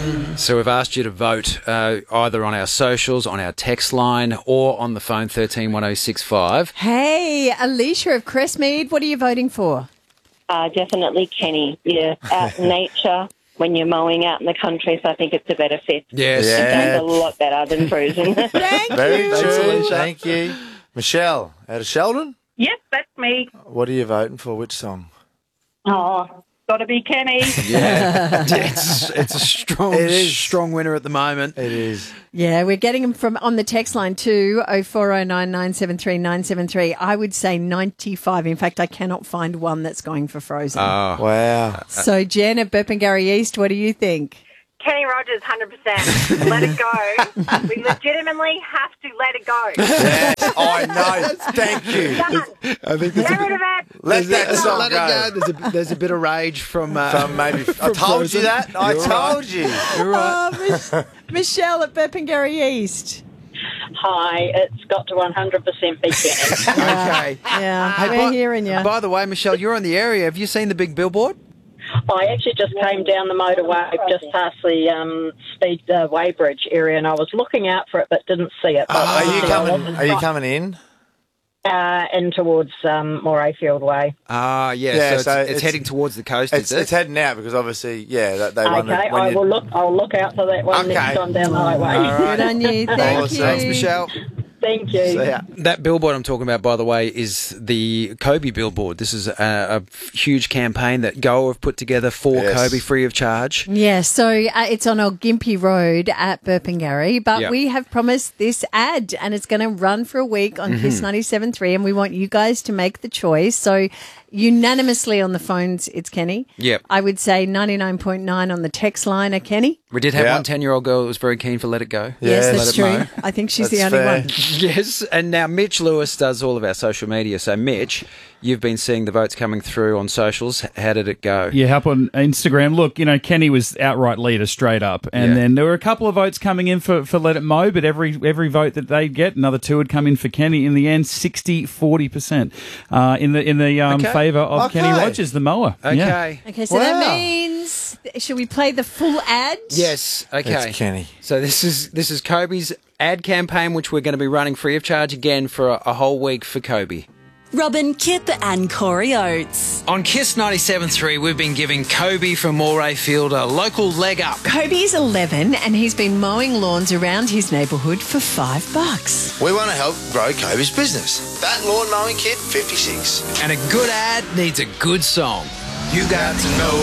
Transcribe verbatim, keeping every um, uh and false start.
Mm. So we've asked you to vote uh, either on our socials, on our text line, or on the phone thirteen one oh six five. Hey, Alicia of Crestmead, what are you voting for? Uh, definitely Kenny. Yeah, out in nature when you're mowing out in the country, so I think it's a better fit. Yes. It's a lot better than cruising. Thank Very you. true. Thank you. Michelle, out of Sheldon, Yes, that's me. what are you voting for? Which song? Oh, got to be Kenny. Yeah. it's, it's a strong, It is. strong winner at the moment. It is. Yeah, we're getting them from on the text line too, oh four oh nine, nine seven three, nine seven three. I would say ninety-five. In fact, I cannot find one that's going for Frozen. Oh. Wow. So, Jen at Burpengary East, what do you think? Kenny Rogers, one hundred percent. Let it go. We legitimately have to let it go. Yes, I know. Thank you. Done. I think Get rid of it. Let that song Let it go. go. There's a, there's a bit of rage from... Uh, From maybe, I told you that. I You're told right. you. You're right. Oh, Mich- Michelle at Burpengary East. Hi, it's got to one hundred percent be Kenny. Okay. Yeah, Hey, we're by- hearing you. By the way, Michelle, you're in the area. Have you seen the big billboard? I actually just came down the motorway just past the um, speed uh, weighbridge area, and I was looking out for it but didn't see it. But Are you obviously I coming? wasn't Are you right, coming in? Uh, in towards um, Morayfield Way. Ah, yeah. Yeah, so, it's, so it's, it's- heading towards the coast, It's, is it? it's heading out because obviously, yeah, that they won Okay, it when I you- will look. I'll look out for that one Okay. next time down the highway. All right. Good on you. Thank Awesome. you. Thanks, Michelle. Thank you. So, yeah. That billboard I'm talking about, by the way, is the Kobe billboard. This is a, a huge campaign that Go have put together for Yes. Kobe, free of charge. Yeah, so uh, it's on Olgympie Road at Burpengary, but Yeah. we have promised this ad and it's going to run for a week on Mm-hmm. Kiss ninety-seven point three and we want you guys to make the choice. So unanimously on the phones, it's Kenny. Yep. I would say ninety-nine point nine on the text line are Kenny. We did have Yeah. one ten-year-old girl that was very keen for Let It Go. Yes, Yes. that's Let it true. mow. I think she's the That's only fair. one. Yes, and now Mitch Lewis does all of our social media. So, Mitch, you've been seeing the votes coming through on socials. How did it go? Yeah, up on Instagram. Look, you know, Kenny was outright leader straight up. And Yeah. then there were a couple of votes coming in for, for Let It Mow, but every every vote that they'd get, another two would come in for Kenny. In the end, sixty forty percent uh, in the in the um, Okay. favour of Okay. Kenny Rogers, the mower. Okay. Yeah. Okay, so that Wow. means, should we play the full ad? Yes. Okay. It's Kenny. So this is this is Kobe's ad campaign, which we're going to be running free of charge again for a, a whole week for Kobe. Robin, Kip and Corey Oates. On Kiss ninety-seven point three, we've been giving Kobe from Morayfield a local leg up. Kobe's eleven and he's been mowing lawns around his neighbourhood for five bucks. We want to help grow Kobe's business. That lawn mowing kid, fifty-six. And a good ad needs a good song. You got to know